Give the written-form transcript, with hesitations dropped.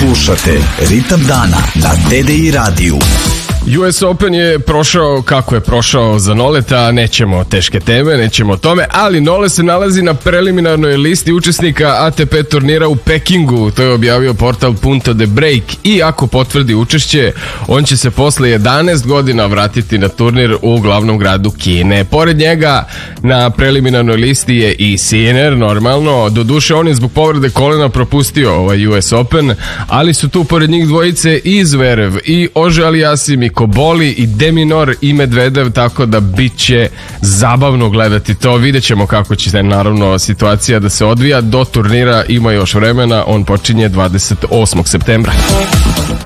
Slušate Ritam dana na TDI radiju. US Open je prošao kako je prošao za Noleta, nećemo teške teme, nećemo o tome, ali Nole se nalazi na preliminarnoj listi učesnika ATP turnira u Pekingu, to je objavio portal Punta de Break, i ako potvrdi učešće, on će se posle 11 godina vratiti na turnir u glavnom gradu Kine. Pored njega na preliminarnoj listi je i Sinner, normalno, doduše on je zbog povrede kolena propustio ovaj US Open, ali su tu pored njih dvojice i Zverev, i Ože Aliasim, i Koboli, i Deminor, i Medvedev, tako da bit će zabavno gledati to. Vidjet ćemo kako će se naravno situacija da se odvija. Do turnira ima još vremena, on počinje 28. septembra.